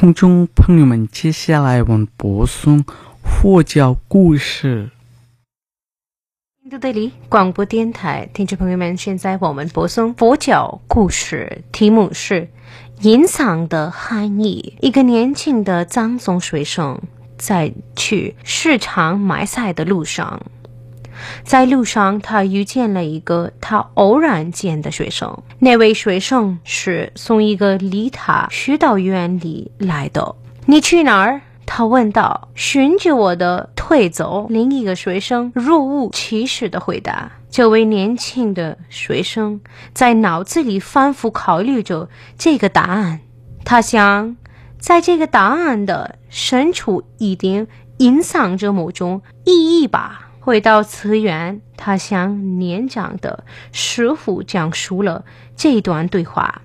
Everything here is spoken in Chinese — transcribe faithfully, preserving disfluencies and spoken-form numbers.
听众朋友们，接下来我们播送佛教故事。 印度德里广播电台听众朋友们，现在我们播送佛教故事，题目是隐藏的含义。一个年轻的藏族学生在去市场买菜的路上，在路上他遇见了一个他偶然见的学生。那位学生是从一个离他许导远里来的。你去哪儿？他问道。循着我的腿走。另一个学生若无其事地回答。这位年轻的学生在脑子里反复考虑着这个答案。他想，在这个答案的深处一定隐藏着某种意义吧。回到寺院，他向年长的师傅讲述了这段对话。